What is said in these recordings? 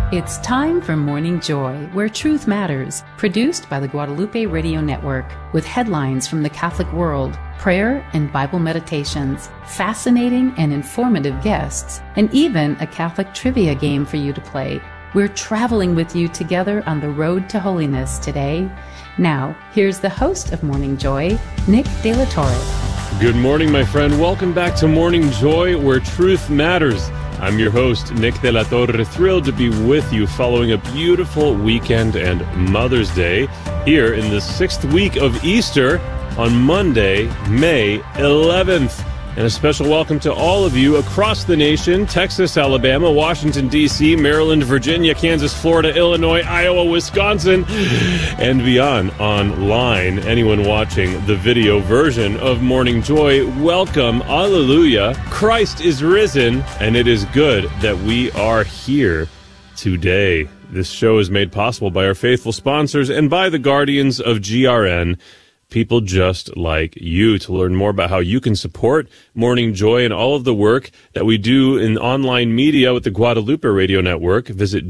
It's time for Morning Joy, where truth matters, produced by the Guadalupe Radio Network, with headlines from the Catholic world, prayer and Bible meditations, fascinating and informative guests, and even a Catholic trivia game for you to play. We're traveling with you together on the road to holiness today. Now, here's the host of Morning Joy, Nick De La Torre. Good morning, my friend. Welcome back to Morning Joy, where truth matters. I'm your host, Nick De La Torre, thrilled to be with you following a beautiful weekend and Mother's Day here in the 6th week of Easter on Monday, May 11th. And a special welcome to all of you across the nation: Texas, Alabama, Washington, D.C., Maryland, Virginia, Kansas, Florida, Illinois, Iowa, Wisconsin, and beyond online. Anyone watching the video version of Morning Joy, welcome. Alleluia. Christ is risen, and it is good that we are here today. This show is made possible by our faithful sponsors and by the guardians of GRN. People just like you. To learn more about how you can support Morning Joy and all of the work that we do in online media with the Guadalupe Radio Network, visit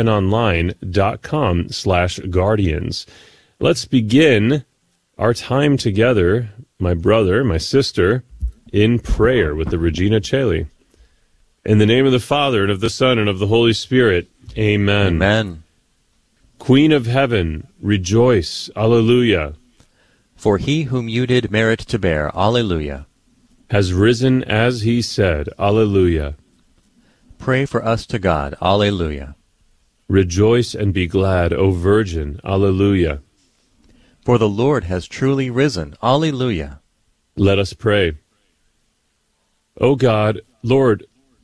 grnonline.com/guardians. Let's begin our time together, my brother, my sister, in prayer with the Regina Coeli. In the name of the Father, and of the Son, and of the Holy Spirit. Amen. Amen. Queen of heaven, rejoice. Alleluia. For he whom you did merit to bear, Alleluia, has risen as he said, Alleluia. Pray for us to God, Alleluia. Rejoice and be glad, O Virgin, Alleluia. For the Lord has truly risen, Alleluia. Let us pray. O God, Lord,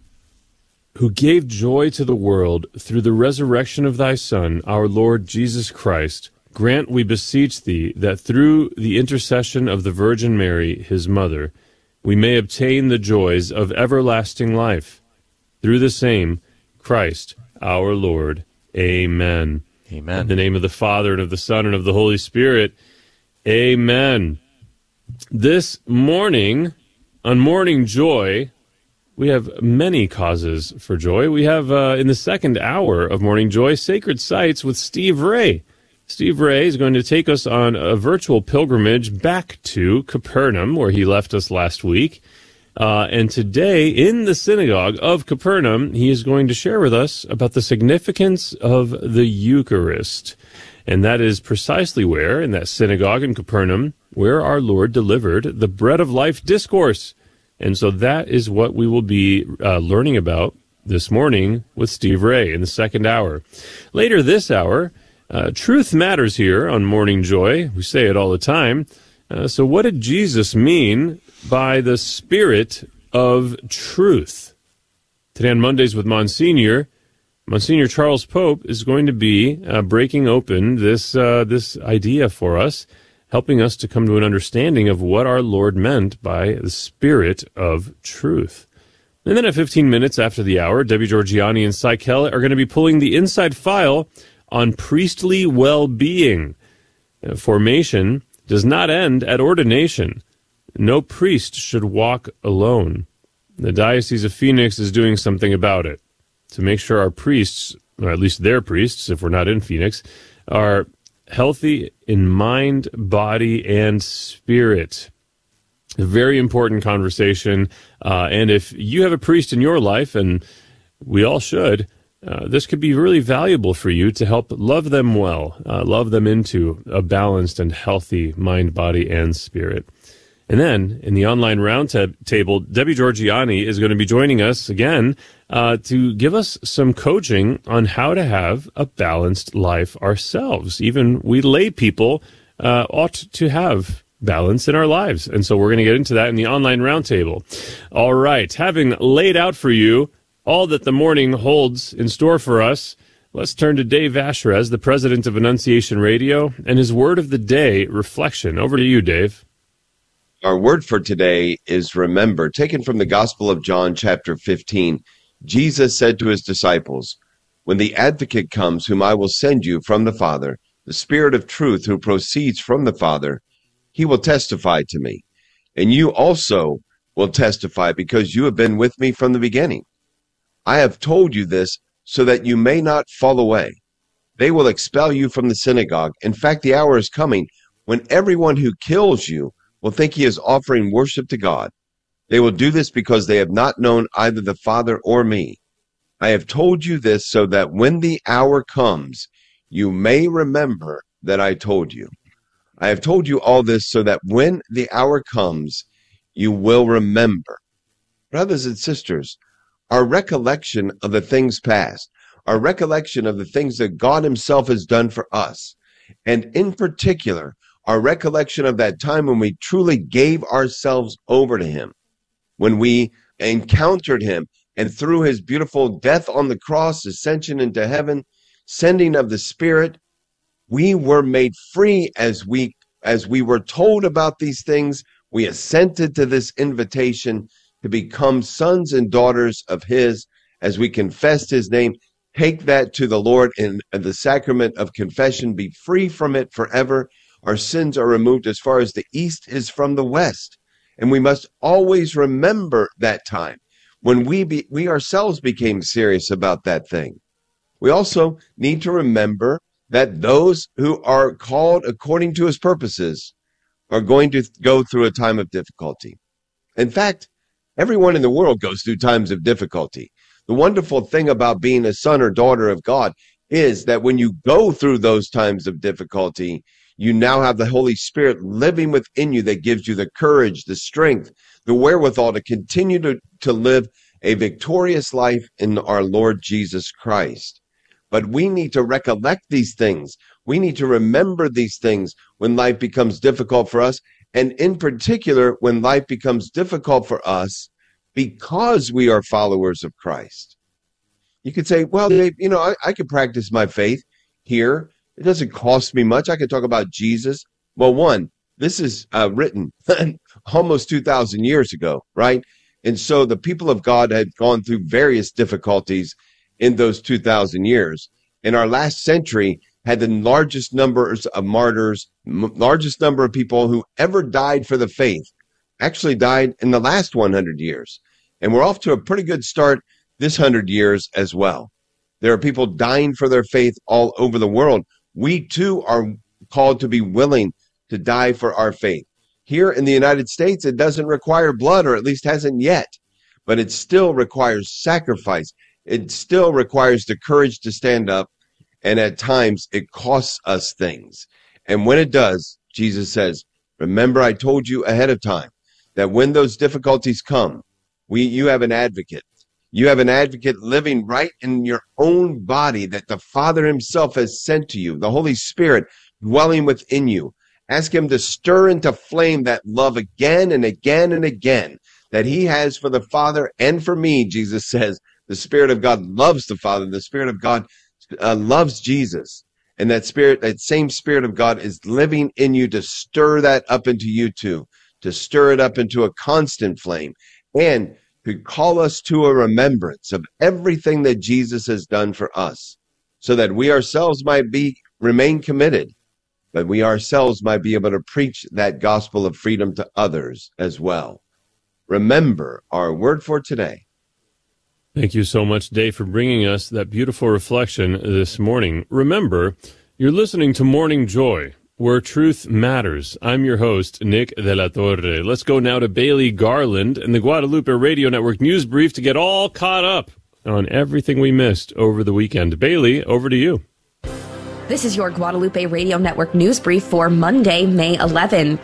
who gave joy to the world through the resurrection of thy Son, our Lord Jesus Christ, grant, we beseech thee, that through the intercession of the Virgin Mary, his mother, we may obtain the joys of everlasting life. Through the same Christ our Lord. Amen. Amen. In the name of the Father, and of the Son, and of the Holy Spirit. Amen. This morning, on Morning Joy, we have many causes for joy. We have, in the second hour of Morning Joy, Sacred Sites with Steve Ray. Steve Ray is going to take us on a virtual pilgrimage back to Capernaum, where he left us last week. And today, in the synagogue of Capernaum, he is going to share with us about the significance of the Eucharist. And that is precisely where, in that synagogue in Capernaum, where our Lord delivered the Bread of Life discourse. And so that is what we will be learning about this morning with Steve Ray in the second hour. Later this hour, truth matters here on Morning Joy. We say it all the time. So what did Jesus mean by the Spirit of truth? Today on Mondays with Monsignor Charles Pope is going to be breaking open this idea for us, helping us to come to an understanding of what our Lord meant by the Spirit of truth. And then at 15 minutes after the hour, Debbie Georgiani and Cy Kellett are going to be pulling the inside file on priestly well-being. Formation does not end at ordination. No priest should walk alone. The Diocese of Phoenix is doing something about it to make sure our priests, or at least their priests, if we're not in Phoenix, are healthy in mind, body, and spirit. A very important conversation. And if you have a priest in your life, and we all should, this could be really valuable for you to help love them well, love them into a balanced and healthy mind, body, and spirit. And then, in the online roundtable, Debbie Georgiani is going to be joining us again to give us some coaching on how to have a balanced life ourselves. Even we lay people ought to have balance in our lives. And so we're going to get into that in the online roundtable. All right, having laid out for you all that the morning holds in store for us, let's turn to Dave Asherez, the president of Annunciation Radio, and his word of the day reflection. Over to you, Dave. Our word for today is remember, taken from the Gospel of John, chapter 15. Jesus said to his disciples, "When the advocate comes, whom I will send you from the Father, the Spirit of truth who proceeds from the Father, he will testify to me. And you also will testify because you have been with me from the beginning. I have told you this so that you may not fall away. They will expel you from the synagogue. In fact, the hour is coming when everyone who kills you will think he is offering worship to God. They will do this because they have not known either the Father or me. I have told you this so that when the hour comes, you may remember that I told you. I have told you all this so that when the hour comes, you will remember. Brothers and sisters, our recollection of the things past, our recollection of the things that God himself has done for us, and in particular, our recollection of that time when we truly gave ourselves over to him, when we encountered him, and through his beautiful death on the cross, ascension into heaven, sending of the Spirit, we were made free as we were told about these things. We assented to this invitation to become sons and daughters of his as we confessed his name. Take that to the Lord in the sacrament of confession. Be free from it forever. Our sins are removed as far as the east is from the west. And we must always remember that time when we ourselves became serious about that thing. We also need to remember that those who are called according to his purposes are going to go through a time of difficulty. In fact, everyone in the world goes through times of difficulty. The wonderful thing about being a son or daughter of God is that when you go through those times of difficulty, you now have the Holy Spirit living within you that gives you the courage, the strength, the wherewithal to continue to live a victorious life in our Lord Jesus Christ. But we need to recollect these things. We need to remember these things when life becomes difficult for us, and in particular, when life becomes difficult for us because we are followers of Christ. You could say, well, Dave, I could practice my faith here. It doesn't cost me much. I could talk about Jesus. Well, one, this is written almost 2,000 years ago, right? And so the people of God had gone through various difficulties in those 2,000 years. And our last century had the largest numbers of martyrs, largest number of people who ever died for the faith, actually died in the last 100 years. And we're off to a pretty good start this 100 years as well. There are people dying for their faith all over the world. We too are called to be willing to die for our faith. Here in the United States, it doesn't require blood, or at least hasn't yet, but it still requires sacrifice. It still requires the courage to stand up, and at times it costs us things. And when it does, Jesus says, remember, I told you ahead of time that when those difficulties come, you have an advocate. You have an advocate living right in your own body that the Father himself has sent to you, the Holy Spirit dwelling within you. Ask him to stir into flame that love again and again and again that he has for the Father and for me. Jesus says the Spirit of God loves the Father. The Spirit of God loves Jesus. And that same Spirit of God is living in you to stir that up into you too, to stir it up into a constant flame, and to call us to a remembrance of everything that Jesus has done for us, so that we ourselves might remain committed, but we ourselves might be able to preach that gospel of freedom to others as well. Remember our word for today. Thank you so much, Dave, for bringing us that beautiful reflection this morning. Remember, you're listening to Morning Joy, where truth matters. I'm your host, Nick de la Torre. Let's go now to Bailey Garland and the Guadalupe Radio Network News Brief to get all caught up on everything we missed over the weekend. Bailey, over to you. This is your Guadalupe Radio Network News Brief for Monday, May 11th.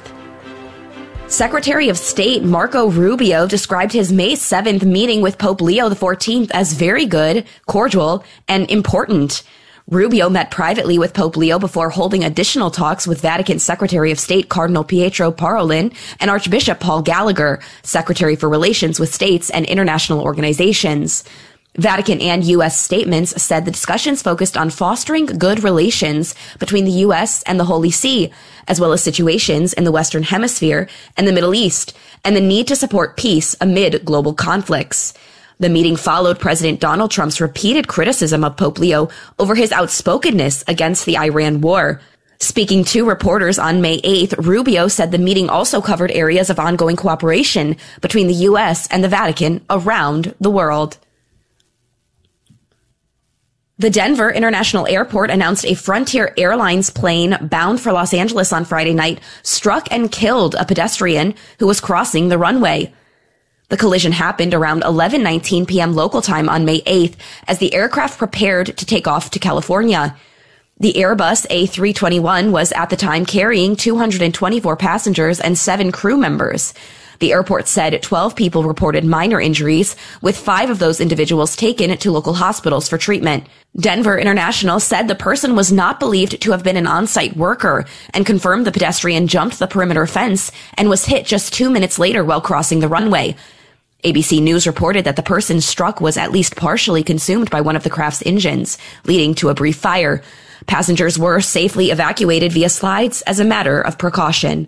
Secretary of State Marco Rubio described his May 7th meeting with Pope Leo XIV as very good, cordial, and important. Rubio met privately with Pope Leo before holding additional talks with Vatican Secretary of State Cardinal Pietro Parolin and Archbishop Paul Gallagher, Secretary for Relations with States and International Organizations. Vatican and U.S. statements said the discussions focused on fostering good relations between the U.S. and the Holy See, as well as situations in the Western Hemisphere and the Middle East, and the need to support peace amid global conflicts. The meeting followed President Donald Trump's repeated criticism of Pope Leo over his outspokenness against the Iran war. Speaking to reporters on May 8th, Rubio said the meeting also covered areas of ongoing cooperation between the U.S. and the Vatican around the world. The Denver International Airport announced a Frontier Airlines plane bound for Los Angeles on Friday night struck and killed a pedestrian who was crossing the runway. The collision happened around 11:19 p.m. local time on May 8th as the aircraft prepared to take off to California. The Airbus A321 was at the time carrying 224 passengers and 7 crew members. The airport said 12 people reported minor injuries, with 5 of those individuals taken to local hospitals for treatment. Denver International said the person was not believed to have been an on-site worker and confirmed the pedestrian jumped the perimeter fence and was hit just 2 minutes later while crossing the runway. ABC News reported that the person struck was at least partially consumed by one of the craft's engines, leading to a brief fire. Passengers were safely evacuated via slides as a matter of precaution.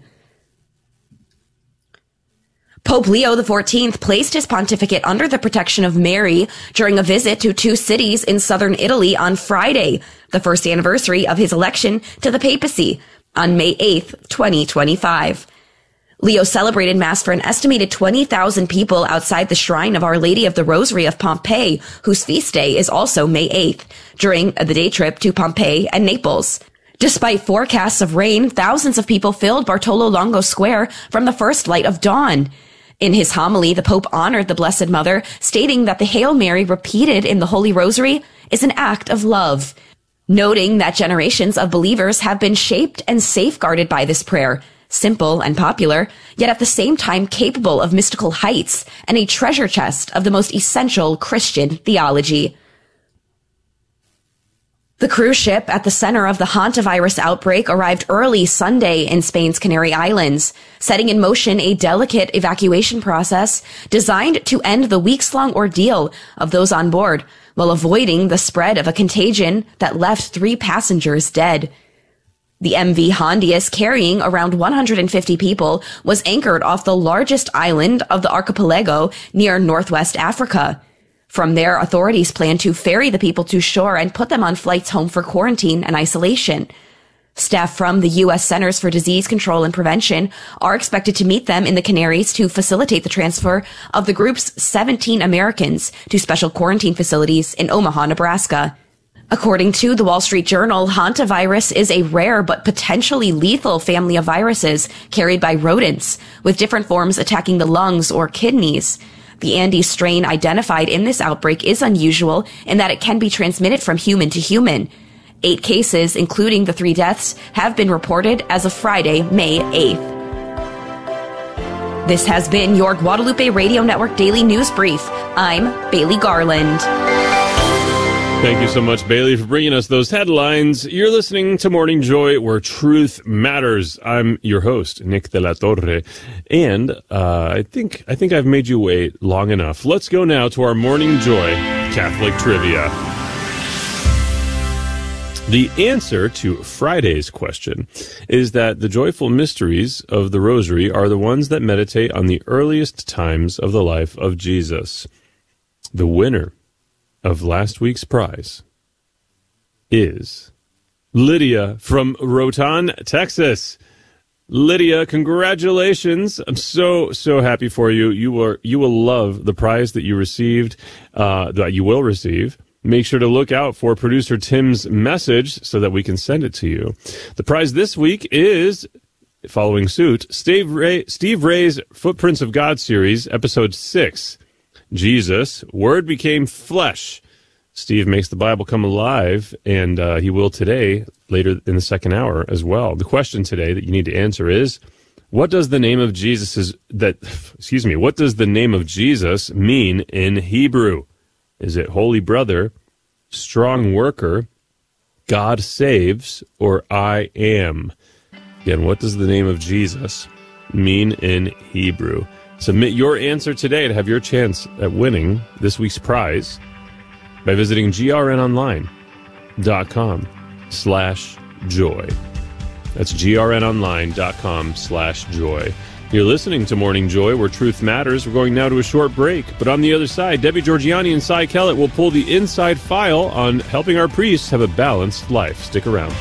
Pope Leo XIV placed his pontificate under the protection of Mary during a visit to 2 cities in southern Italy on Friday, the first anniversary of his election to the papacy, on May 8th, 2025. Leo celebrated Mass for an estimated 20,000 people outside the shrine of Our Lady of the Rosary of Pompeii, whose feast day is also May 8th, during the day trip to Pompeii and Naples. Despite forecasts of rain, thousands of people filled Bartolo Longo Square from the first light of dawn. In his homily, the Pope honored the Blessed Mother, stating that the Hail Mary repeated in the Holy Rosary is an act of love, noting that generations of believers have been shaped and safeguarded by this prayer, simple and popular, yet at the same time capable of mystical heights and a treasure chest of the most essential Christian theology. The cruise ship at the center of the hantavirus outbreak arrived early Sunday in Spain's Canary Islands, setting in motion a delicate evacuation process designed to end the weeks-long ordeal of those on board, while avoiding the spread of a contagion that left 3 passengers dead. The MV Hondius, carrying around 150 people, was anchored off the largest island of the archipelago near northwest Africa. From there, authorities plan to ferry the people to shore and put them on flights home for quarantine and isolation. Staff from the U.S. Centers for Disease Control and Prevention are expected to meet them in the Canaries to facilitate the transfer of the group's 17 Americans to special quarantine facilities in Omaha, Nebraska. According to the Wall Street Journal, hantavirus is a rare but potentially lethal family of viruses carried by rodents, with different forms attacking the lungs or kidneys. The Andes strain identified in this outbreak is unusual in that it can be transmitted from human to human. 8 cases, including the 3 deaths, have been reported as of Friday, May 8th. This has been your Guadalupe Radio Network Daily News Brief. I'm Bailey Garland. Thank you so much, Bailey, for bringing us those headlines. You're listening to Morning Joy, where truth matters. I'm your host, Nick de la Torre, and I think I've made you wait long enough. Let's go now to our Morning Joy Catholic Trivia. The answer to Friday's question is that the joyful mysteries of the Rosary are the ones that meditate on the earliest times of the life of Jesus. The winner of last week's prize is Lydia from Rotan, Texas. Lydia, congratulations. I'm so happy for you. You will love the prize that you received, that you will receive. Make sure to look out for producer Tim's message so that we can send it to you. The prize this week is, following suit, Steve Ray's Footprints of God series, episode 6. Jesus, Word became flesh. Steve makes the Bible come alive, and he will today, later in the second hour as well. The question today that you need to answer is, what does the name of Jesus mean in Hebrew? Is it Holy Brother, Strong Worker, God Saves, or I Am? Again, what does the name of Jesus mean in Hebrew? Submit your answer today to have your chance at winning this week's prize by visiting grnonline.com/joy. That's grnonline.com/joy. You're listening to Morning Joy, where truth matters. We're going now to a short break, but on the other side, Debbie Georgiani and Cy Kellett will pull the inside file on helping our priests have a balanced life. Stick around.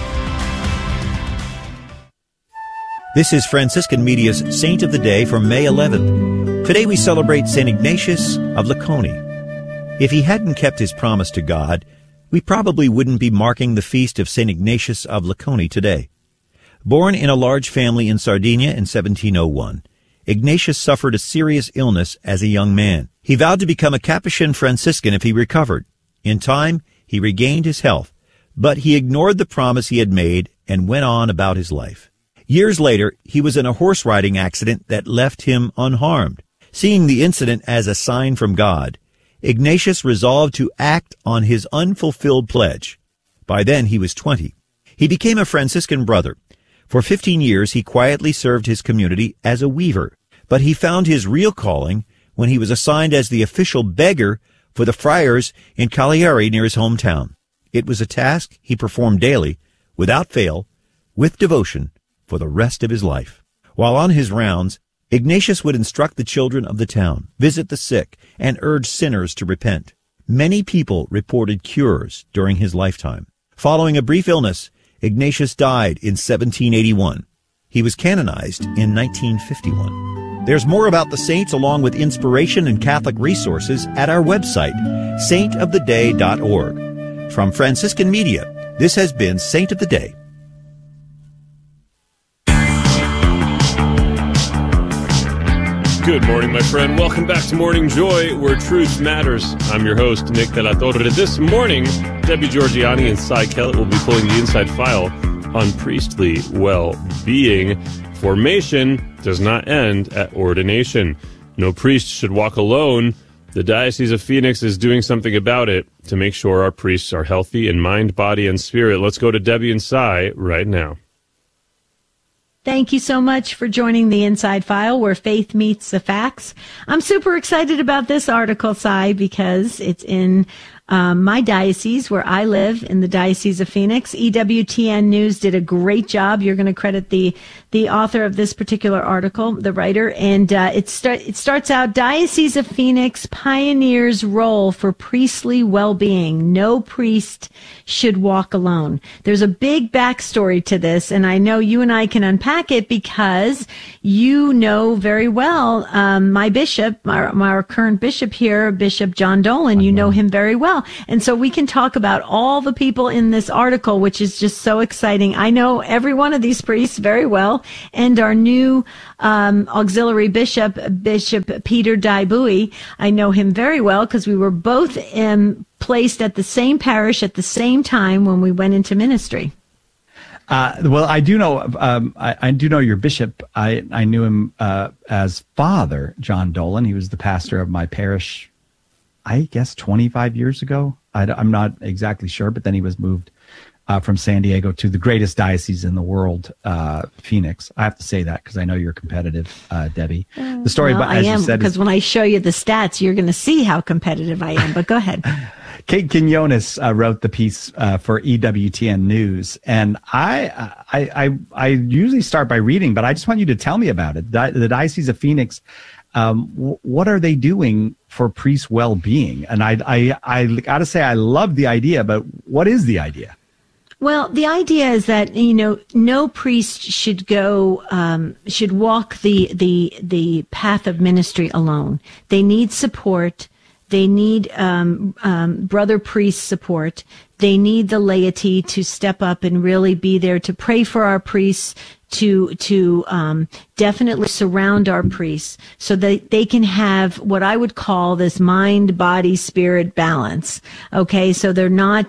This is Franciscan Media's Saint of the Day for May 11th. Today we celebrate St. Ignatius of Leuconi. If he hadn't kept his promise to God, we probably wouldn't be marking the feast of St. Ignatius of Leuconi today. Born in a large family in Sardinia in 1701, Ignatius suffered a serious illness as a young man. He vowed to become a Capuchin Franciscan if he recovered. In time, he regained his health, but he ignored the promise he had made and went on about his life. Years later, he was in a horse riding accident that left him unharmed. Seeing the incident as a sign from God, Ignatius resolved to act on his unfulfilled pledge. By then, he was 20. He became a Franciscan brother. For 15 years, he quietly served his community as a weaver, but he found his real calling when he was assigned as the official beggar for the friars in Cagliari near his hometown. It was a task he performed daily, without fail, with devotion, for the rest of his life. While on his rounds, Ignatius would instruct the children of the town, visit the sick, and urge sinners to repent. Many people reported cures during his lifetime. Following a brief illness, Ignatius died in 1781. He was canonized in 1951. There's more about the saints along with inspiration and Catholic resources at our website, saintoftheday.org. From Franciscan Media, this has been Saint of the Day. Good morning, my friend. Welcome back to Morning Joy, where truth matters. I'm your host, Nick De La Torre. This morning, Debbie Georgiani and Cy Kellett will be pulling the inside file on priestly well-being. Formation does not end at ordination. No priest should walk alone. The Diocese of Phoenix is doing something about it to make sure our priests are healthy in mind, body, and spirit. Let's go to Debbie and Cy right now. Thank you so much for joining the Inside File, where faith meets the facts. I'm super excited about this article, Cy, because it's in my diocese where I live, in the Diocese of Phoenix. EWTN News did a great job. You're going to credit the author of this particular article, the writer, and it starts out, Diocese of Phoenix pioneers role for priestly well-being. No priest should walk alone. There's a big backstory to this, and I know you and I can unpack it because you know very well my bishop, our current bishop here, Bishop John Dolan. You know him very well. And so we can talk about all the people in this article, which is just so exciting. I know every one of these priests very well, and our new auxiliary bishop, Bishop Peter Daibui, I know him very well because we were both placed at the same parish at the same time when we went into ministry. Well, I do know. I do know your bishop. I knew him as Father John Dolan. He was the pastor of my parish, I guess, 25 years ago. I'm not exactly sure, but then he was moved from San Diego to the greatest diocese in the world, Phoenix. I have to say that because I know you're competitive, Debbie. The story, well, as you said, because when I show you the stats, you're going to see how competitive I am. But go ahead. Kate Quinones wrote the piece for EWTN News, and I usually start by reading, but I just want you to tell me about it. The Diocese of Phoenix, what are they doing for priest well-being? And I got to say, I love the idea, but what is the idea? Well, the idea is that, no priest should should walk the path of ministry alone. They need support. They need brother priest support. They need the laity to step up and really be there to pray for our priests, to definitely surround our priests so that they can have what I would call this mind, body, spirit balance. Okay. So they're not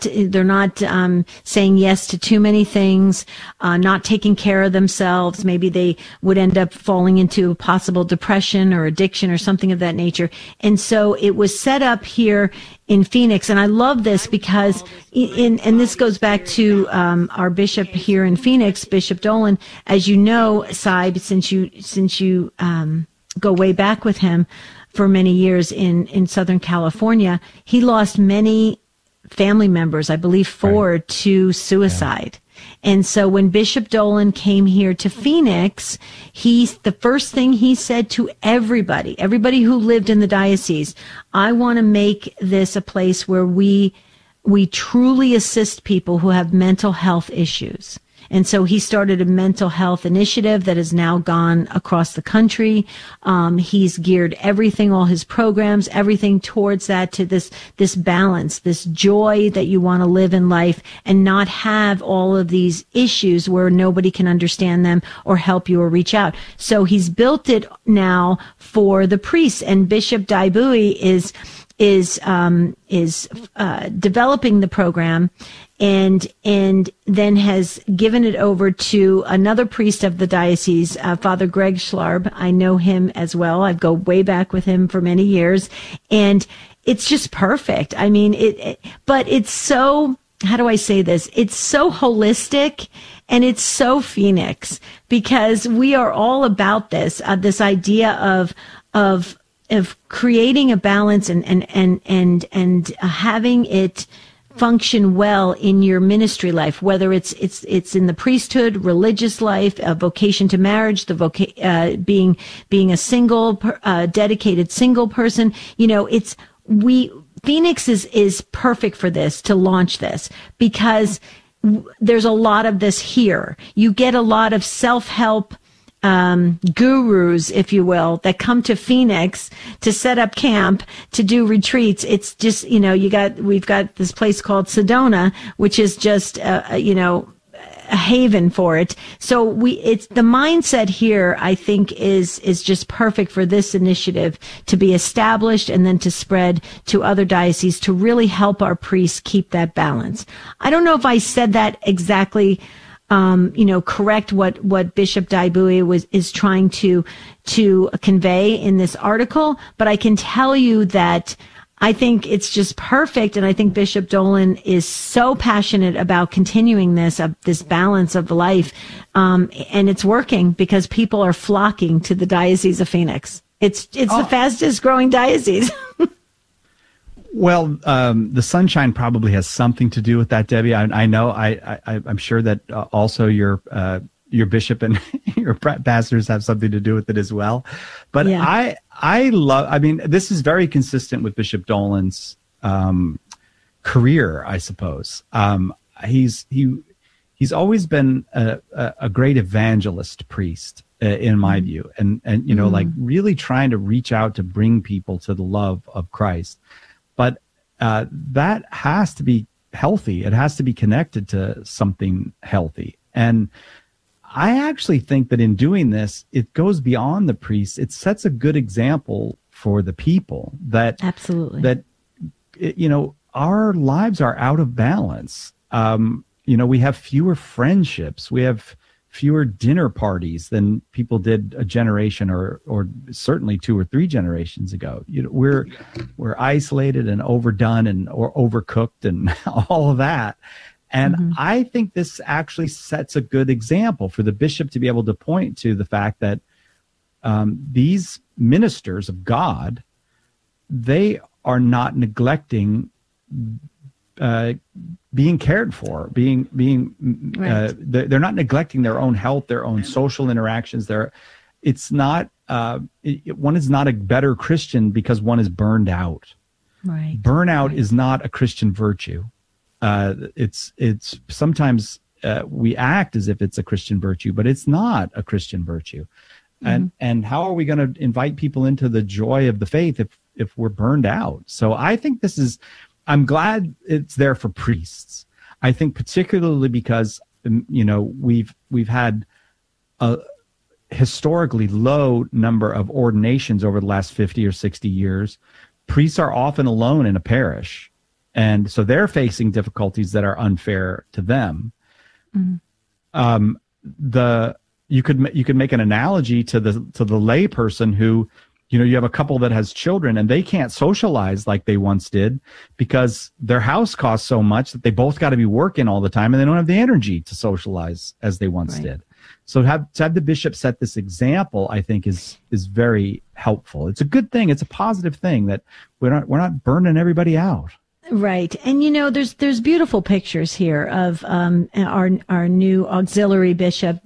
saying yes to too many things, not taking care of themselves. Maybe they would end up falling into a possible depression or addiction or something of that nature. And so it was set up here in Phoenix. And I love this because and this goes back to our bishop here in Phoenix, Bishop Dolan. As you know, Saib, since you go way back with him for many years in Southern California, he lost many family members, I believe 4, right, to suicide. Yeah. And so when Bishop Dolan came here to Phoenix, the first thing he said to everybody who lived in the diocese, I want to make this a place where we truly assist people who have mental health issues. And so he started a mental health initiative that has now gone across the country. He's geared everything, all his programs, everything towards that, to this balance, this joy that you want to live in life and not have all of these issues where nobody can understand them or help you or reach out. So he's built it now for the priests, and Bishop Daibui is developing the program and then has given it over to another priest of the diocese, Father Greg Schlarb. I know him as well. I go way back with him for many years, and it's just perfect. I mean, but it's so, how do I say this? It's so holistic and it's so Phoenix, because we are all about this idea of creating a balance and having it function well in your ministry life, whether it's in the priesthood, religious life, a vocation to marriage, being a single, dedicated single person. You know, Phoenix is perfect for this, to launch this, because there's a lot of this here. You get a lot of self-help gurus, if you will, that come to Phoenix to set up camp, to do retreats. It's just, you know, we've got this place called Sedona, which is just, a haven for it. So it's the mindset here, I think, is just perfect for this initiative to be established and then to spread to other dioceses to really help our priests keep that balance. I don't know if I said that exactly, correct what Bishop Daibui is trying to convey in this article, but I can tell you that I think it's just perfect, and I think Bishop Dolan is so passionate about continuing this balance of life, and it's working because people are flocking to the Diocese of Phoenix. It's the fastest growing diocese. Well, the sunshine probably has something to do with that, Debbie. I know. I'm sure that also your bishop and your pastors have something to do with it as well. But yeah. I mean, this is very consistent with Bishop Dolan's career, I suppose. He's always been a great evangelist priest, in my view, and like really trying to reach out to bring people to the love of Christ. But that has to be healthy. It has to be connected to something healthy. And I actually think that in doing this, it goes beyond the priests. It sets a good example for the people that absolutely our lives are out of balance. We have fewer friendships. We have fewer dinner parties than people did a generation or certainly 2 or 3 generations ago. We're isolated and overdone or overcooked and all of that. And I think this actually sets a good example for the bishop to be able to point to the fact that these ministers of God, they are not neglecting being cared for, right. They're not neglecting their own health, their own social interactions. It's not one is not a better Christian because one is burned out. Right. Burnout is not a Christian virtue. It's sometimes we act as if it's a Christian virtue, but it's not a Christian virtue. And how are we going to invite people into the joy of the faith if we're burned out? So I think I'm glad it's there for priests. I think particularly because we've had a historically low number of ordinations over the last 50 or 60 years. Priests are often alone in a parish. And so they're facing difficulties that are unfair to them. You could make an analogy to the lay person who, you have a couple that has children and they can't socialize like they once did because their house costs so much that they both got to be working all the time and they don't have the energy to socialize as they once did. So to have the bishop set this example, I think is very helpful. It's a good thing. It's a positive thing that we're not burning everybody out. Right. And there's beautiful pictures here of our new auxiliary bishop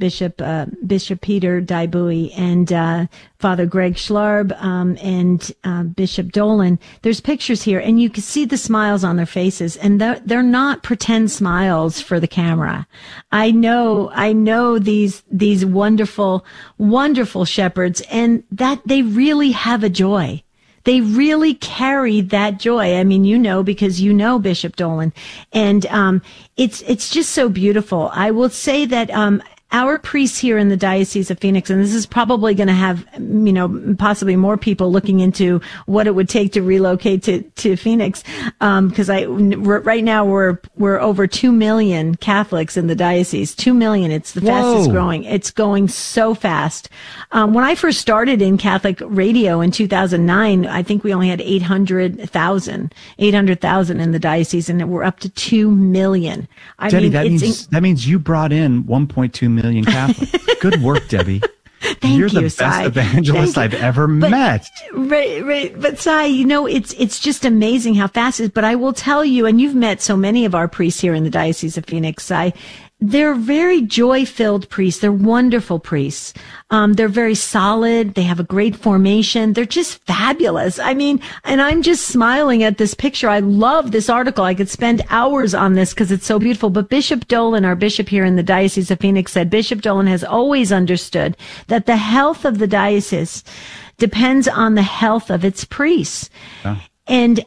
Peter Daibui and Father Greg Schlarb and Bishop Dolan. There's pictures here, and you can see the smiles on their faces, and they're not pretend smiles for the camera. I know these wonderful, wonderful shepherds, and that they really have a joy. They really carry that joy. I mean, because Bishop Dolan, and it's just so beautiful. I will say that our priests here in the Diocese of Phoenix, and this is probably going to have, possibly more people looking into what it would take to relocate to Phoenix, because right now we're over 2 million Catholics in the diocese. 2 million. It's the fastest growing. It's going so fast. When I first started in Catholic radio in 2009, I think we only had 800,000 in the diocese, and we're up to 2 million. Debbie, that means you brought in 1.2 million Catholics. Good work, Debbie. You're the best evangelist I've ever met. Right. But Cy, it's just amazing how fast it is. But I will tell you, and you've met so many of our priests here in the Diocese of Phoenix, Cy, they're very joy-filled priests. They're wonderful priests. They're very solid. They have a great formation. They're just fabulous. I mean, and I'm just smiling at this picture. I love this article. I could spend hours on this because it's so beautiful. But Bishop Dolan, our bishop here in the Diocese of Phoenix, said Bishop Dolan has always understood that the health of the diocese depends on the health of its priests. Yeah. And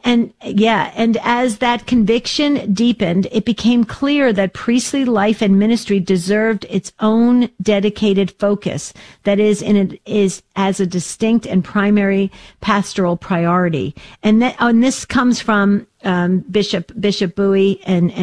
as that conviction deepened, it became clear that priestly life and ministry deserved its own dedicated focus. That is as a distinct and primary pastoral priority. And this comes from Bishop Bowie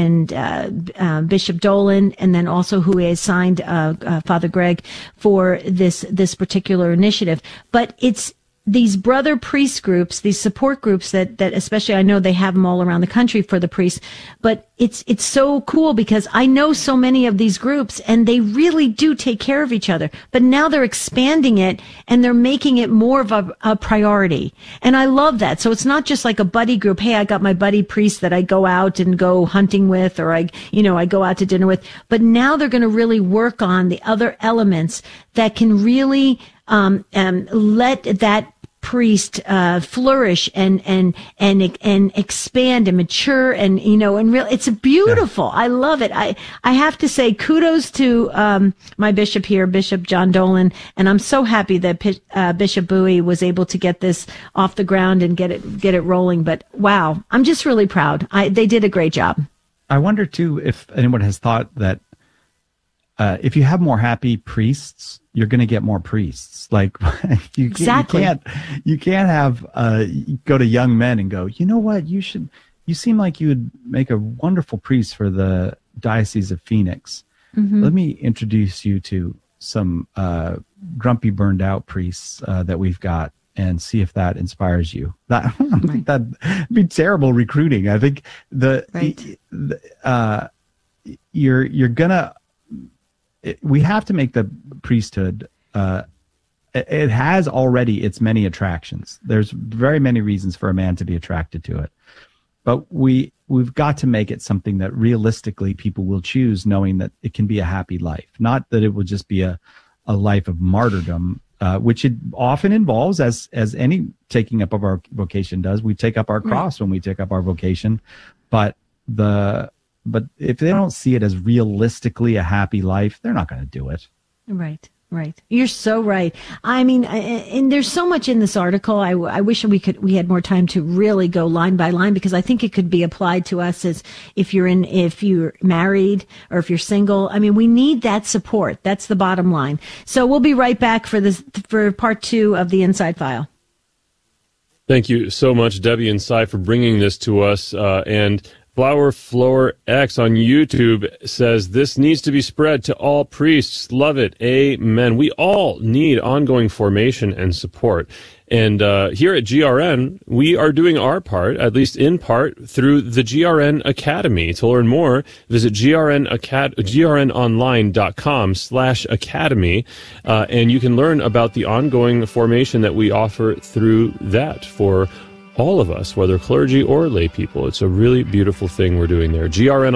and Bishop Dolan, and then also who has signed Father Greg for this particular initiative. But it's these brother priest groups, these support groups that especially I know they have them all around the country for the priests, but it's so cool because I know so many of these groups and they really do take care of each other, but now they're expanding it and they're making it more of a priority. And I love that. So it's not just like a buddy group. Hey, I got my buddy priest that I go out and go hunting with, or I go out to dinner with, but now they're going to really work on the other elements that can really let that priest flourish and expand and mature and it's beautiful. Yeah. I love it. I have to say kudos to my bishop here, Bishop John Dolan, and I'm so happy that Bishop Bowie was able to get this off the ground and get it rolling. But wow, I'm just really proud. They did a great job. I wonder too if anyone has thought that if you have more happy priests, you're going to get more priests. Like you can't have go to young men and go, you know what, you seem like you would make a wonderful priest for the Diocese of Phoenix. Mm-hmm. Let me introduce you to some grumpy, burned out priests that we've got, and see if that inspires you. That'd be terrible recruiting. I think you're gonna. We have to make the priesthood, it has already its many attractions. There's very many reasons for a man to be attracted to it. But we've got to make it something that realistically people will choose, knowing that it can be a happy life. Not that it will just be a life of martyrdom, which it often involves, as any taking up of our vocation does. We take up our cross when we take up our vocation. But if they don't see it as realistically a happy life, they're not going to do it. Right. You're so right. I mean, and there's so much in this article. I wish we had more time to really go line by line, because I think it could be applied to us as if you're married or if you're single. I mean, we need that support. That's the bottom line. So we'll be right back for part 2 of the Inside File. Thank you so much, Debbie and Cy, for bringing this to us. And Flower Floor X on YouTube says, this needs to be spread to all priests. Love it. Amen. We all need ongoing formation and support. And here at GRN, we are doing our part, at least in part, through the GRN Academy. To learn more, visit grnonline.com/academy, and you can learn about the ongoing formation that we offer through that for all of us, whether clergy or lay people. It's a really beautiful thing we're doing there.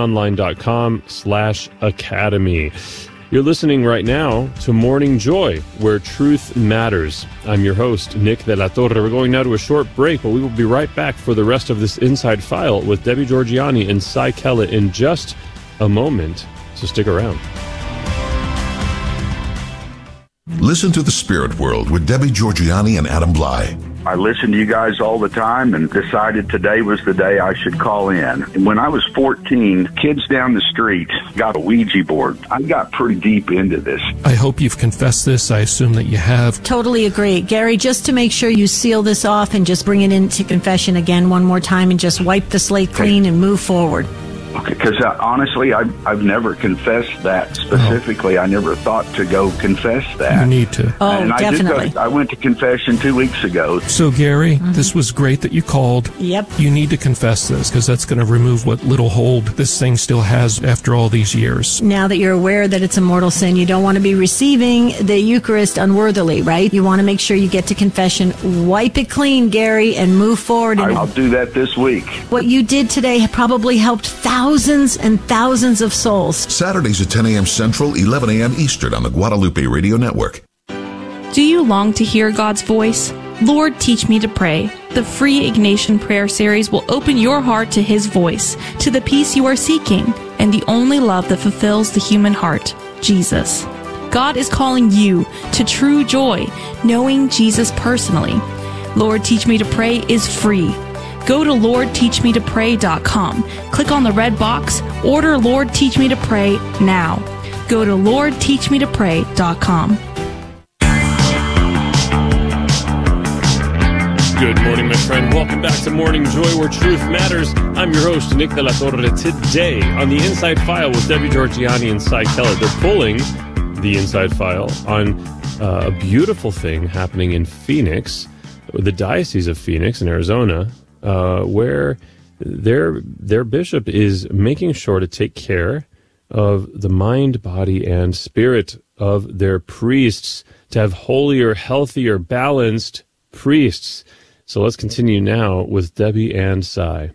grnonline.com/academy. You're listening right now to Morning Joy, where truth matters. I'm your host, Nick de la Torre. We're going now to a short break, but we will be right back for the rest of this Inside File with Debbie Georgianni and Cy Kellett in just a moment. So stick around. Listen to The Spirit World with Debbie Georgianni and Adam Bly. I listen to you guys all the time and decided today was the day I should call in. And when I was 14, kids down the street got a Ouija board. I got pretty deep into this. I hope you've confessed this. I assume that you have. Totally agree. Gary, just to make sure you seal this off and just bring it into confession again one more time and just wipe the slate clean and move forward. Okay, because honestly, I've never confessed that specifically. I never thought to go confess that. You need to. Oh, and definitely. I went to confession 2 weeks ago. So, Gary, this was great that you called. Yep. You need to confess this because that's going to remove what little hold this thing still has after all these years. Now that you're aware that it's a mortal sin, you don't want to be receiving the Eucharist unworthily, right? You want to make sure you get to confession, wipe it clean, Gary, and move forward. And I'll do that this week. what you did today probably helped thousands and thousands of souls. Saturdays at 10 a.m. Central, 11 a.m. Eastern on the Guadalupe Radio Network. Do you long to hear God's voice? Lord, Teach Me to Pray. The free Ignatian Prayer Series will open your heart to His voice, to the peace you are seeking, and the only love that fulfills the human heart, Jesus. God is calling you to true joy, knowing Jesus personally. Lord, Teach Me to Pray is free. Go to LordTeachMeToPray.com. Click on the red box. Order Lord Teach Me to Pray now. Go to LordTeachMeToPray.com. Good morning, my friend. Welcome back to Morning Joy, where truth matters. I'm your host, Nick de la Torre. Today, on the Inside File with Debbie Georgianni and Cy Kellett, they're pulling the Inside File on a beautiful thing happening in Phoenix, the Diocese of Phoenix in Arizona, where their bishop is making sure to take care of the mind, body, and spirit of their priests, to have holier, healthier, balanced priests. So let's continue now with Debbie and Cy.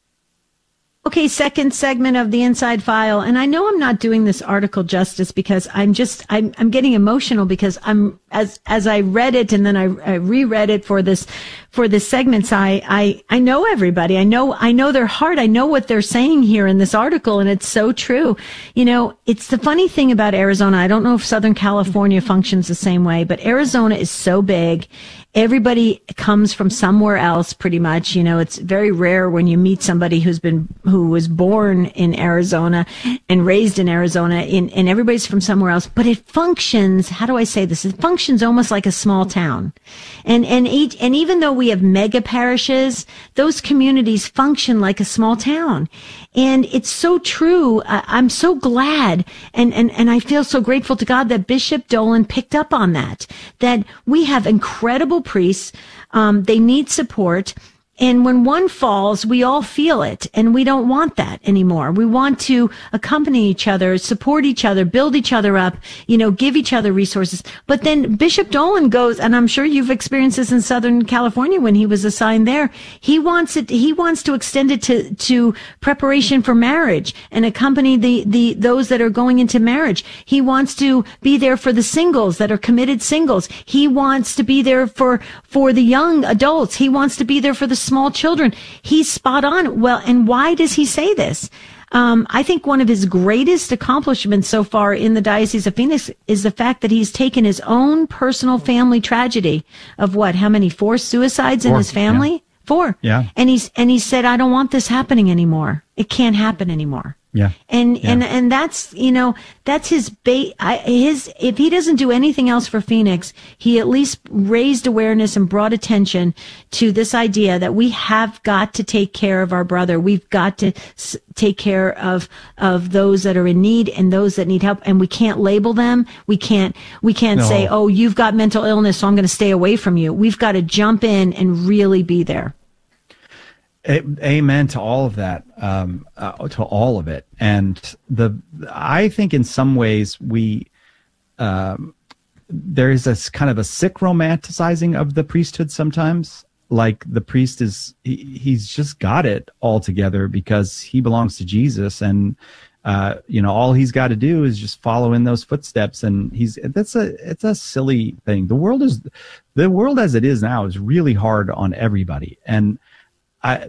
Okay, second segment of the Inside File. And I know I'm not doing this article justice because I'm getting emotional because as I read it and then I reread it for this segment, I know everybody. I know their heart. I know what they're saying here in this article, and it's so true. You know, it's the funny thing about Arizona. I don't know if Southern California functions the same way, but Arizona is so big. Everybody comes from somewhere else, pretty much. You know, it's very rare when you meet somebody who was born in Arizona and raised in Arizona, and everybody's from somewhere else. But it functions. How do I say this? It functions almost like a small town. And even though we have mega parishes, those communities function like a small town. And it's so true. I'm so glad and I feel so grateful to God that Bishop Dolan picked up on that we have incredible priests. They need support. And when one falls, we all feel it, and we don't want that anymore. We want to accompany each other, support each other, build each other up, give each other resources. But then Bishop Dolan goes, and I'm sure you've experienced this in Southern California when he was assigned there. He wants to extend it to preparation for marriage and accompany those that are going into marriage. He wants to be there for the singles that are committed singles. He wants to be there for the young adults. He wants to be there for the small children. He's spot on. Well, and why does he say this? I think one of his greatest accomplishments so far in the Diocese of Phoenix is the fact that he's taken his own personal family tragedy of how many? 4 suicides in his family? Yeah. 4. Yeah. And he said, I don't want this happening anymore. It can't happen anymore. Yeah. And that's, that's his if he doesn't do anything else for Phoenix, he at least raised awareness and brought attention to this idea that we have got to take care of our brother. We've got to take care of those that are in need and those that need help. And we can't label them. We can't say, oh, you've got mental illness, so I'm going to stay away from you. We've got to jump in and really be there. Amen to all of that, to all of it. And I think in some ways there is a kind of a sick romanticizing of the priesthood sometimes. like the priest he's just got it all together because he belongs to Jesus, and all he's got to do is just follow in those footsteps. And it's a silly thing. The world as it is now is really hard on everybody. And I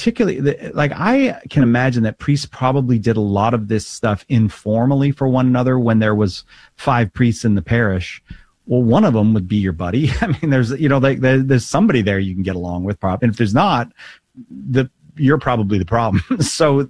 can imagine that priests probably did a lot of this stuff informally for one another when there was 5 priests in the parish. Well, one of them would be your buddy. I mean, there's somebody there you can get along with, probably. And if there's not, you're probably the problem. So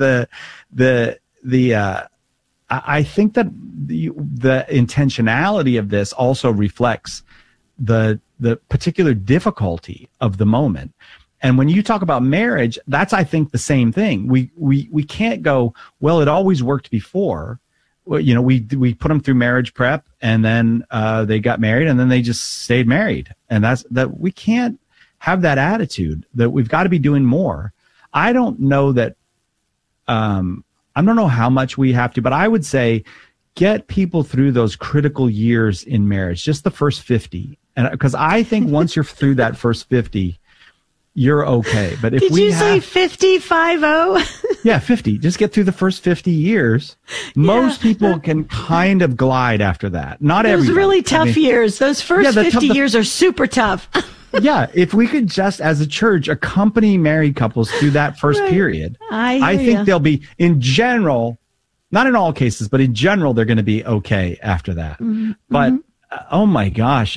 I think that the intentionality of this also reflects the particular difficulty of the moment. And when you talk about marriage, that's, I think, the same thing. We can't go, well, it always worked before. Well, we put them through marriage prep, and then they got married, and then they just stayed married. And that we can't have that attitude, that we've got to be doing more. I don't know that, I don't know how much we have to, but I would say get people through those critical years in marriage, just the first 50. And because I think once you're through that first 50, you're okay. But if Did you say 50? Yeah, 50. Just get through the first 50 years. Most people can kind of glide after that. Not everybody. Those really tough years. Those first 50 years are super tough. Yeah, if we could just, as a church, accompany married couples through that first period, I think they'll be, in general, not in all cases, but in general, they're going to be okay after that. Mm-hmm. But, oh my gosh,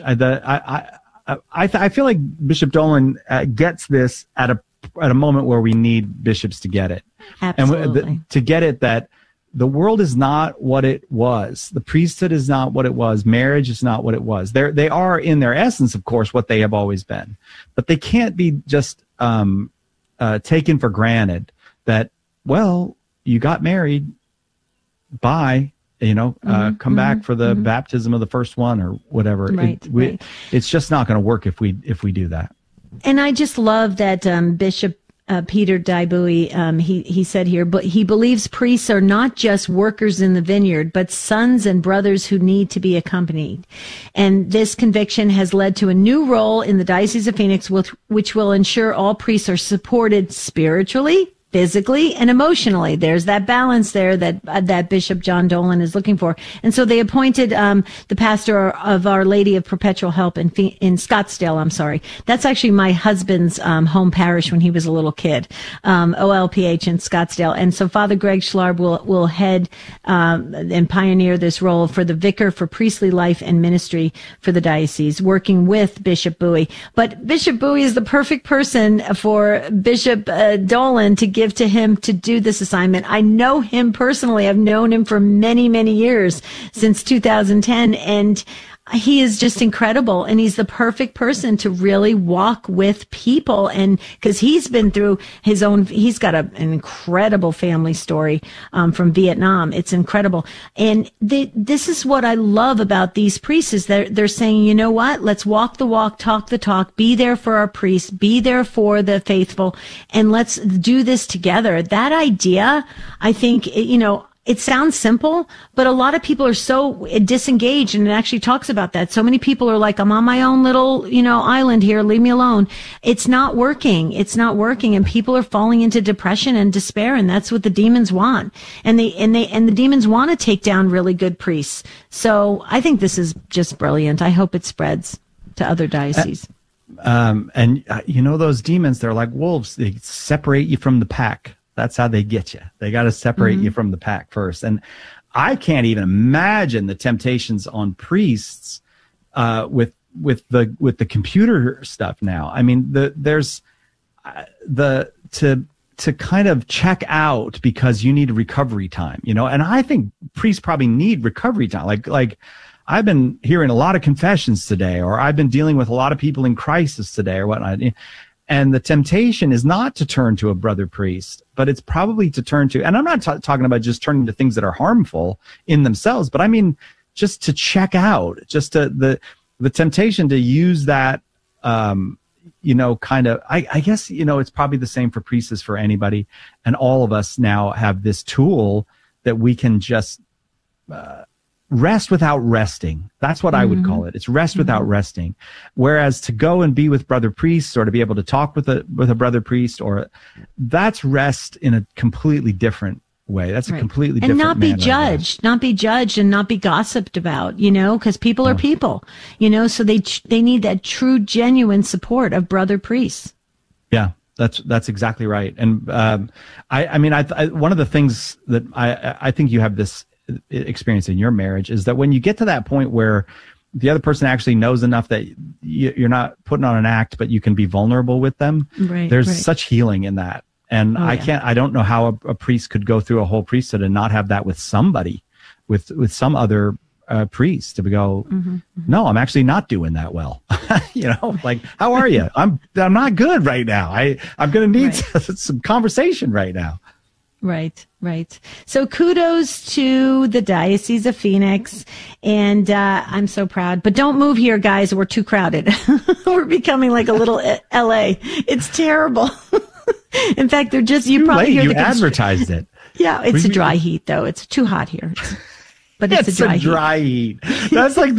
I feel like Bishop Dolan gets this at a moment where we need bishops to get it. Absolutely. And to get it that the world is not what it was. The priesthood is not what it was. Marriage is not what it was. They are in their essence, of course, what they have always been. But they can't be just taken for granted that, well, you got married, bye. Come back for the baptism of the first one or whatever. Right, It's just not going to work if we do that. And I just love that Bishop Peter Daibui, he said here, but he believes priests are not just workers in the vineyard, but sons and brothers who need to be accompanied. And this conviction has led to a new role in the Diocese of Phoenix, which will ensure all priests are supported spiritually, physically, and emotionally. There's that balance there that Bishop John Dolan is looking for. And so they appointed the pastor of Our Lady of Perpetual Help in Scottsdale. I'm sorry. That's actually my husband's home parish when he was a little kid, OLPH in Scottsdale. And so Father Greg Schlarb will head and pioneer this role for the vicar for priestly life and ministry for the diocese, working with Bishop Bowie. But Bishop Bowie is the perfect person for Bishop Dolan to give to him to do this assignment. I know him personally. I've known him for many, many years, since 2010, and he is just incredible. And he's the perfect person to really walk with people. And because he's been through his own, he's got an incredible family story from Vietnam. It's incredible. And this is what I love about these priests, is they're saying, you know what? Let's walk the walk, talk the talk, be there for our priests, be there for the faithful, and let's do this together. That idea, I think, it sounds simple, but a lot of people are so disengaged, and it actually talks about that. So many people are like, I'm on my own little, island here, leave me alone. It's not working. It's not working. And people are falling into depression and despair, and that's what the demons want. And the demons want to take down really good priests. So I think this is just brilliant. I hope it spreads to other dioceses. Those demons, they're like wolves. They separate you from the pack. That's how they get you. They got to separate you from the pack first. And I can't even imagine the temptations on priests with the computer stuff now. I mean, there's to kind of check out because you need recovery time, and I think priests probably need recovery time. Like I've been hearing a lot of confessions today, or I've been dealing with a lot of people in crisis today or whatnot. And the temptation is not to turn to a brother priest, but it's probably to turn to, and I'm not talking about just turning to things that are harmful in themselves, but I mean, just to check out, just to the temptation to use that, kind of, I guess, it's probably the same for priests as for anybody. And all of us now have this tool that we can just, rest without resting. That's what I would call it. It's rest without resting. Whereas to go and be with brother priests, or to be able to talk with a brother priest, or that's rest in a completely different way. That's a completely different and not be manner, judged, not be judged, and not be gossiped about. Because people are people. So they need that true, genuine support of brother priests. Yeah. That's exactly right. And I mean, one of the things that I think you have this experience in your marriage is that when you get to that point where the other person actually knows enough that you're not putting on an act, but you can be vulnerable with them. Right, there's such healing in that. And I don't know how a priest could go through a whole priesthood and not have that with somebody, with some other priest, to go, no, I'm actually not doing that well. Like, how are you? I'm not good right now. I'm going to need some conversation right now. Right. So kudos to the Diocese of Phoenix. And I'm so proud. But don't move here, guys. We're too crowded. We're becoming like a little LA. It's terrible. In fact, they're just, you probably hear the advertised it. Yeah, it's a dry heat, though. It's too hot here. But it's a dry heat. That's like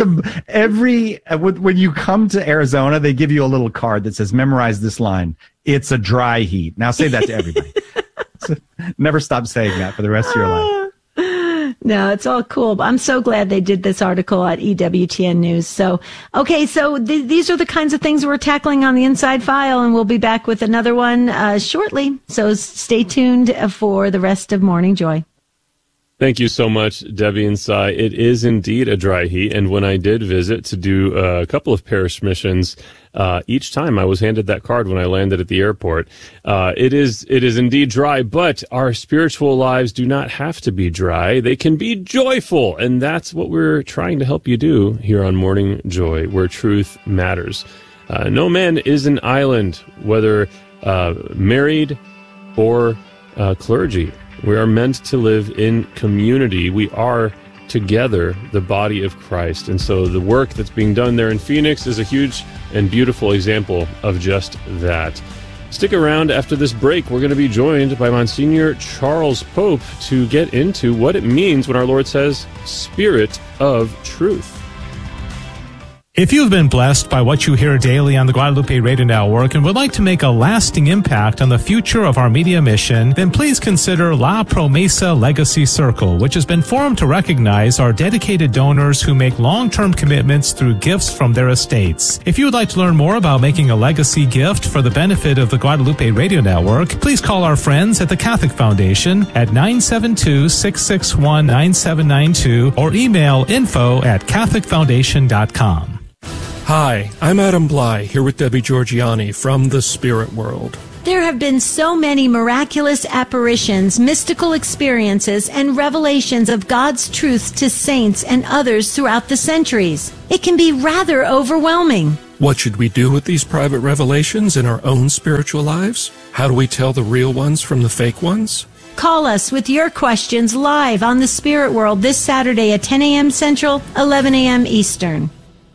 when you come to Arizona, they give you a little card that says, memorize this line. It's a dry heat. Now say that to everybody. Never stop saying that for the rest of your life. No, it's all cool. I'm so glad they did this article at EWTN News. So, okay, so these are the kinds of things we're tackling on the Inside File, and we'll be back with another one shortly. So stay tuned for the rest of Morning Joy. Thank you so much, Debbie and Cy. It is indeed a dry heat, and when I did visit to do a couple of parish missions, each time I was handed that card when I landed at the airport. It is indeed dry, but our spiritual lives do not have to be dry. They can be joyful, and that's what we're trying to help you do here on Morning Joy, where truth matters. No man is an island, whether married or clergy. We are meant to live in community. We are together the body of Christ. And so the work that's being done there in Phoenix is a huge and beautiful example of just that. Stick around after this break. We're going to be joined by Monsignor Charles Pope to get into what it means when our Lord says, Spirit of Truth. If you've been blessed by what you hear daily on the Guadalupe Radio Network and would like to make a lasting impact on the future of our media mission, then please consider La Promesa Legacy Circle, which has been formed to recognize our dedicated donors who make long-term commitments through gifts from their estates. If you would like to learn more about making a legacy gift for the benefit of the Guadalupe Radio Network, please call our friends at the Catholic Foundation at 972-661-9792 or email info@catholicfoundation.com. Hi, I'm Adam Bly, here with Debbie Georgiani from The Spirit World. There have been so many miraculous apparitions, mystical experiences, and revelations of God's truth to saints and others throughout the centuries. It can be rather overwhelming. What should we do with these private revelations in our own spiritual lives? How do we tell the real ones from the fake ones? Call us with your questions live on The Spirit World this Saturday at 10 a.m. Central, 11 a.m. Eastern.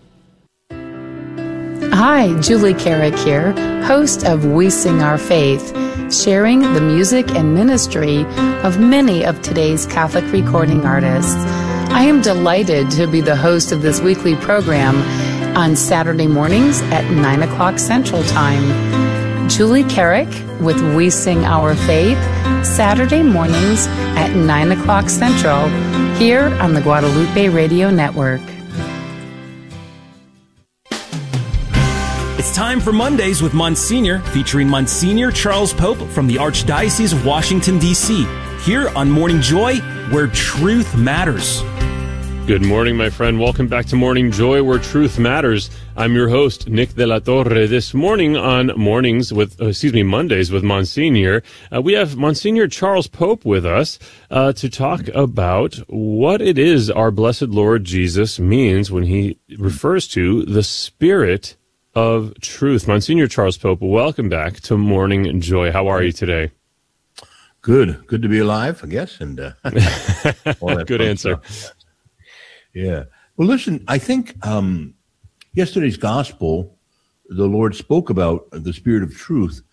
Hi, Julie Carrick here, host of We Sing Our Faith, sharing the music and ministry of many of today's Catholic recording artists. I am delighted to be the host of this weekly program on Saturday mornings at 9 o'clock Central Time. Julie Carrick with We Sing Our Faith, Saturday mornings at 9 o'clock Central, here on the Guadalupe Radio Network. It's time for Mondays with Monsignor, featuring Monsignor Charles Pope from the Archdiocese of Washington, D.C., here on Morning Joy, where truth matters. Good morning, my friend. Welcome back to Morning Joy, where truth matters. I'm your host, Nick de la Torre. This morning on Mondays with Monsignor, we have Monsignor Charles Pope with us to talk about what it is our blessed Lord Jesus means when he refers to the Spirit of Truth. Monsignor Charles Pope, welcome back to Morning Joy. How are you today? Good to be alive, I guess. And good answer. Yeah. Well, listen, I think yesterday's gospel, the Lord spoke about the Spirit of Truth,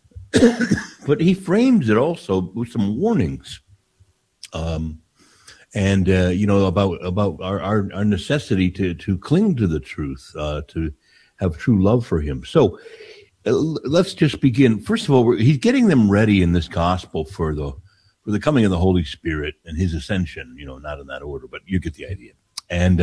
but he frames it also with some warnings. And and about our necessity to cling to the truth, to have true love for him. So let's just begin. First of all, he's getting them ready in this gospel for the coming of the Holy Spirit and his ascension. Not in that order, but you get the idea. And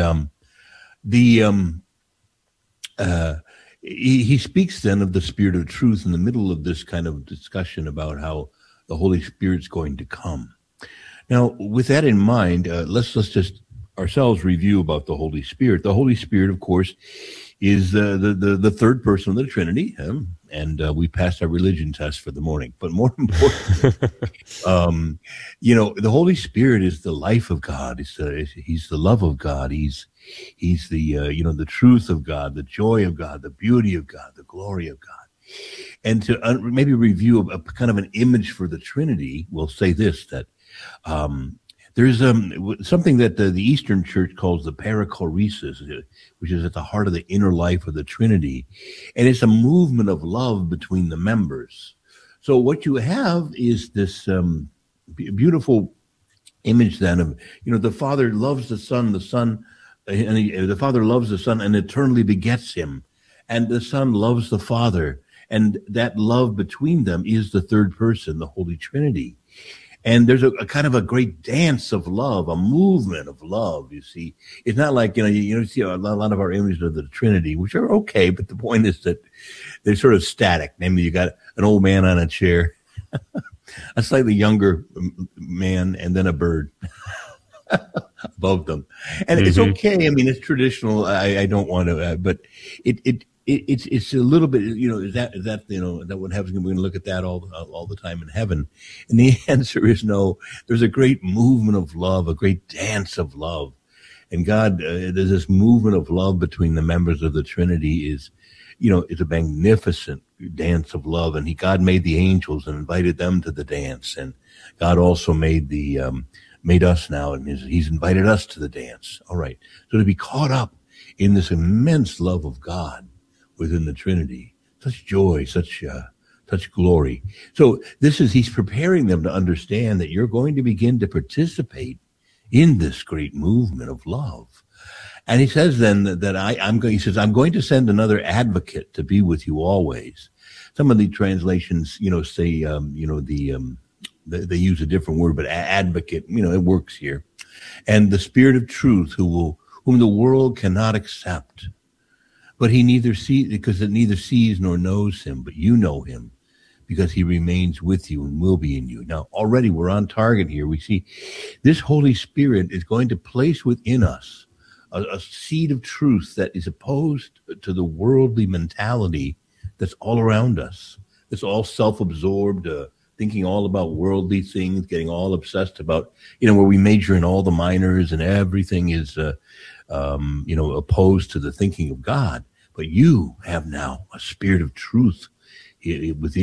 he speaks then of the Spirit of truth in the middle of this kind of discussion about how the Holy Spirit's going to come. Now, with that in mind, let's just ourselves review about the Holy Spirit. The Holy Spirit, of course, is the third person of the Trinity, and we passed our religion test for the morning. But more importantly, the Holy Spirit is the life of God. He's the love of God. He's the truth of God, the joy of God, the beauty of God, the glory of God. And to maybe review a kind of an image for the Trinity, we'll say this, that there's something that the Eastern Church calls the perichoresis, which is at the heart of the inner life of the Trinity. And it's a movement of love between the members. So what you have is this beautiful image then of, the Father loves the Son, the Father loves the Son and eternally begets him. And the Son loves the Father. And that love between them is the third person, the Holy Trinity. And there's a kind of a great dance of love, a movement of love, you see. It's not like, you see a lot of our images of the Trinity, which are okay, but the point is that they're sort of static. Namely, you got an old man on a chair, a slightly younger man, and then a bird above them. And it's okay. I mean, it's traditional. I don't want to, but it's a little bit, is that what happens? We're going to look at that all the time in heaven. And the answer is no. There's a great movement of love, a great dance of love. And God, there's this movement of love between the members of the Trinity is a magnificent dance of love. And God made the angels and invited them to the dance. And God also made made us now, and he's invited us to the dance. All right. So to be caught up in this immense love of God within the Trinity, such joy, such glory. So he's preparing them to understand that you're going to begin to participate in this great movement of love. And he says then that I'm going to send another advocate to be with you always. Some of the translations, say, they use a different word, but advocate, it works here. And the Spirit of truth whom the world cannot accept. But because it neither sees nor knows him, but you know him, because he remains with you and will be in you. Now, already we're on target here. We see this Holy Spirit is going to place within us a seed of truth that is opposed to the worldly mentality that's all around us. That's all self-absorbed, thinking all about worldly things, getting all obsessed about, where we major in all the minors and everything is, opposed to the thinking of God. But you have now a spirit of truth within